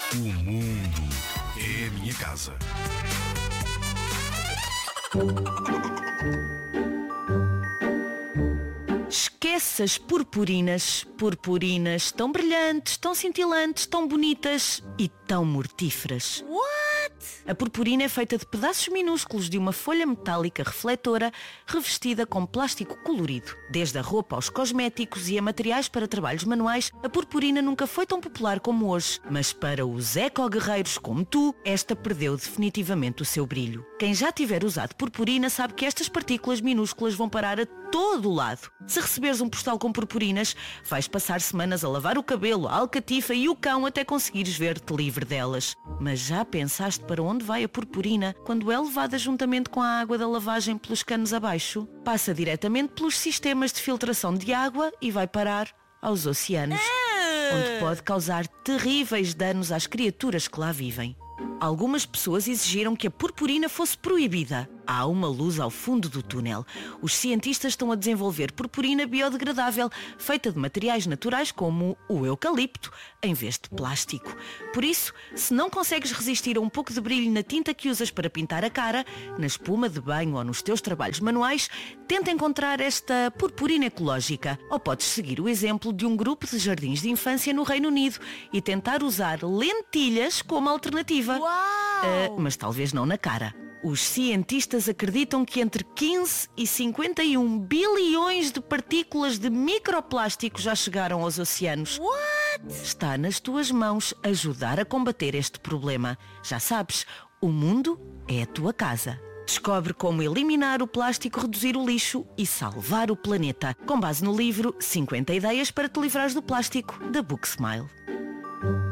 O mundo é a minha casa. Esquece as purpurinas, purpurinas tão brilhantes, tão cintilantes, tão bonitas e tão mortíferas. A purpurina é feita de pedaços minúsculos de uma folha metálica refletora revestida com plástico colorido. Desde a roupa aos cosméticos e a materiais para trabalhos manuais, a purpurina nunca foi tão popular como hoje. Mas para os eco-guerreiros como tu, esta perdeu definitivamente o seu brilho. Quem já tiver usado purpurina sabe que estas partículas minúsculas vão parar a todo o lado. Se receberes um postal com purpurinas, vais passar semanas a lavar o cabelo, a alcatifa e o cão até conseguires ver-te livre delas. Mas já pensaste para onde vai a purpurina quando é levada juntamente com a água da lavagem pelos canos abaixo? Passa diretamente pelos sistemas de filtração de água e vai parar aos oceanos, onde pode causar terríveis danos às criaturas que lá vivem. Algumas pessoas exigiram que a purpurina fosse proibida. Há uma luz ao fundo do túnel. Os cientistas estão a desenvolver purpurina biodegradável, feita de materiais naturais como o eucalipto, em vez de plástico. Por isso, se não consegues resistir a um pouco de brilho na tinta que usas para pintar a cara, na espuma de banho ou nos teus trabalhos manuais, tenta encontrar esta purpurina ecológica. Ou podes seguir o exemplo de um grupo de jardins de infância no Reino Unido e tentar usar lentilhas como alternativa. Mas talvez não na cara. Os cientistas acreditam que entre 15 e 51 bilhões de partículas de microplásticos já chegaram aos oceanos. Está nas tuas mãos ajudar a combater este problema. Já sabes, o mundo é a tua casa. Descobre como eliminar o plástico, reduzir o lixo e salvar o planeta, com base no livro 50 ideias para te livrares do plástico, da Booksmile.